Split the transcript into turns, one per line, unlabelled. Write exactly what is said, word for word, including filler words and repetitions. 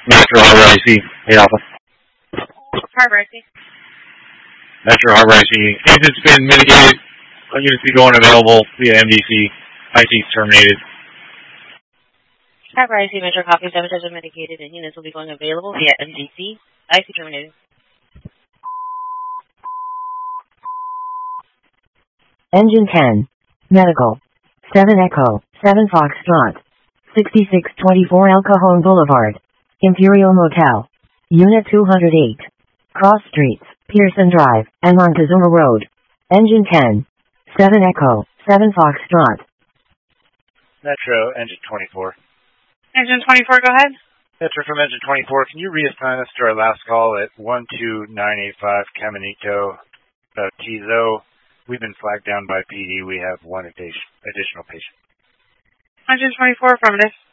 Metro Harbor I C, eight Alpha.
Harbor I C.
Metro Harbor I C. Engine's been mitigated. Units be going available via M D C. I C is terminated.
Harbor I C, Metro copy. Damage has been mitigated and units will be going available via M D C. I C terminated.
Engine ten. Medical. seven Echo. seven Foxtrot. sixty-six twenty-four El Cajon Boulevard. Imperial Motel. Unit two hundred eight. Cross Streets, Pearson Drive, and Montezuma Road. Engine ten. seven Echo. seven Foxtrot.
Metro, Engine twenty-four.
Engine twenty-four, go ahead.
Metro from Engine twenty-four, can you reassign us to our last call at one two nine eight five Caminito, Bautizo? We've been flagged down by P D. We have one additional patient.
Engine twenty-four, affirmative.